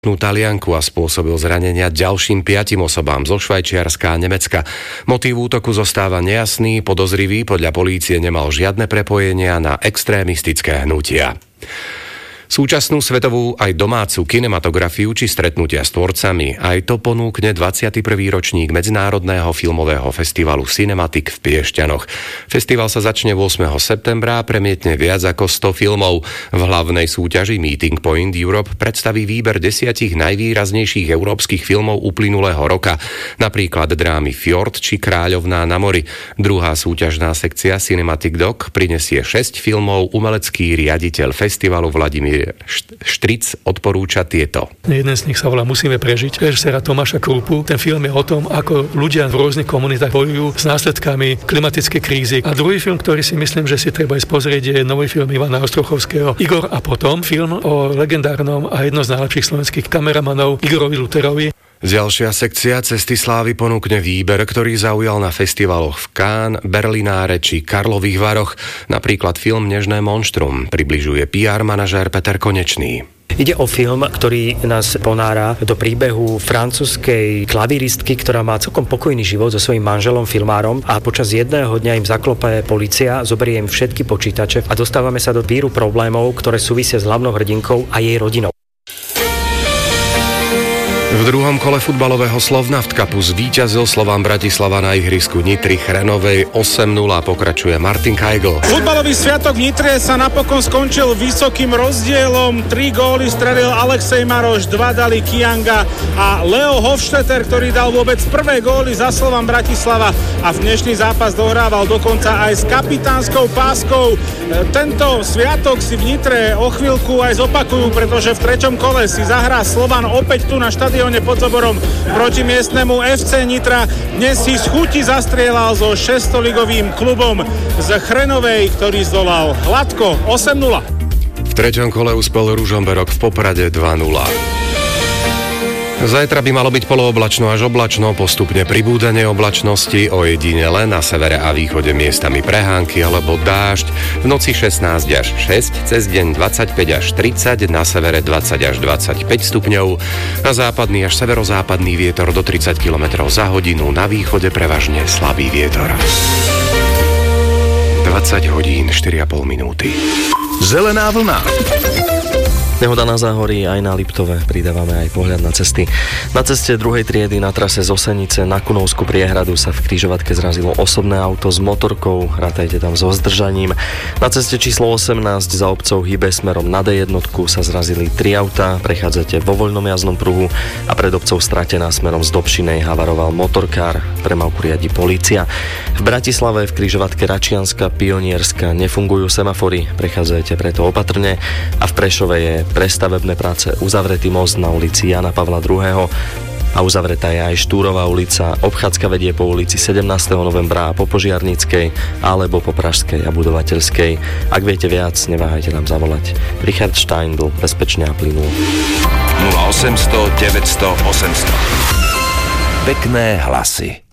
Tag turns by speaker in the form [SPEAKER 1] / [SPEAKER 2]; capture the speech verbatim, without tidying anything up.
[SPEAKER 1] Talianku a spôsobil zranenia ďalším piatim osobám zo Švajčiarska a Nemecka. Motív útoku zostáva nejasný, podozrivý podľa polície nemal žiadne prepojenia na extrémistické hnutia. Súčasnú svetovú aj domácu kinematografiu či stretnutia s tvorcami, aj to ponúkne dvadsiaty prvý ročník Medzinárodného filmového festivalu Cinematic v Piešťanoch. Festival sa začne ôsmeho septembra a premietne viac ako sto filmov. V hlavnej súťaži Meeting Point Europe predstaví výber desiatich najvýraznejších európskych filmov uplynulého roka, napríklad drámy Fjord či Kráľovná na mori. Druhá súťažná sekcia Cinematic Doc prinesie šesť filmov. Umelecký riaditeľ festivalu Vladimír Štric odporúča tieto.
[SPEAKER 2] Jeden z nich sa volá Musíme prežiť, režiséra Tomáša Krupu. Ten film je o tom, ako ľudia v rôznych komunitách bojujú s následkami klimatickej krízy. A druhý film, ktorý si myslím, že si treba ísť pozrieť, je nový film Ivana Ostrochovského Igor a potom film o legendárnom a jedno z najlepších slovenských kameramanov Igorovi Luterovi.
[SPEAKER 1] Ďalšia sekcia Cesty slávy ponúkne výber, ktorý zaujal na festivaloch v Cannes, Berlináre či Karlových Varoch. Napríklad film Nežné monštrum približuje pé er manažér Peter Konečný.
[SPEAKER 3] Ide o film, ktorý nás ponára do príbehu francúzskej klavíristky, ktorá má celkom pokojný život so svojím manželom, filmárom, a počas jedného dňa im zaklope polícia, zoberie im všetky počítače a dostávame sa do víru problémov, ktoré súvisia s hlavnou hrdinkou a jej rodinou.
[SPEAKER 1] V druhom kole futbalového Slovnaft Cupu zvíťazil Slovan Bratislava na ihrisku Nitry Chrenovej osem nula, pokračuje Martin Kajgl.
[SPEAKER 4] Futbalový sviatok v Nitre sa napokon skončil vysokým rozdielom. Tri góly strelil Alexej Maroš, dva dali Kianga a Leo Hofstetter, ktorý dal vôbec prvé góly za Slovan Bratislava a v dnešný zápas dohrával dokonca aj s kapitánskou páskou. Tento sviatok si v Nitre o chvíľku aj zopakujú, pretože v treťom kole si zahrá Slovan opäť tu na štadióne pod Zoborom proti miestnemu ef cé Nitra. Dnes si z chuti zastrieľal so šestoligovým klubom z Chrenovej, ktorý zdolal hladko osem nula.
[SPEAKER 1] V treťom kole uspel Ružomberok v Poprade dva nula. Zajtra by malo byť polooblačno až oblačno, postupne pribúdanie oblačnosti, ojedinele na severe a východe miestami prehánky alebo dážď. V noci šestnásť až šesť, cez deň dvadsaťpäť až tridsať, na severe dvadsať až dvadsaťpäť stupňov. Na západný až severozápadný vietor do tridsať kilometrov za hodinu, na východe prevažne slabý vietor. dvadsať hodín štyri a pol minúty.
[SPEAKER 5] Zelená vlna.
[SPEAKER 6] Nehoda na Záhorí, aj na Liptove. Pridávame aj pohľad na cesty. Na ceste druhej triedy na trase z Osenice na Kunovskú priehradu sa v križovatke zrazilo osobné auto s motorkou. Rátajte tam so zdržaním. Na ceste číslo osemnásť za obcov Hybe smerom na dé jedna sa zrazili tri autá. Prechádzate vo voľnom jazdnom pruhu a pred obcov Stratená smerom z Dobšinej havaroval motorkár. Premávku riadi polícia. V Bratislave v križovatke Račianska Pionierska nefungujú semafory. Prechádzajte preto opatrne a v Prešove je pre stavebné práce uzavretý most na ulici Jana Pavla druhého. A uzavretá je aj Štúrová ulica. Obchádzka vedie po ulici sedemnásteho novembra po Požiarnickej alebo po Pražskej a Budovateľskej. Ak viete viac, neváhajte nám zavolať. Richard Steindl, bezpečne a plynulo.
[SPEAKER 5] nula osemsto deväťsto osemsto. Pekné hlasy.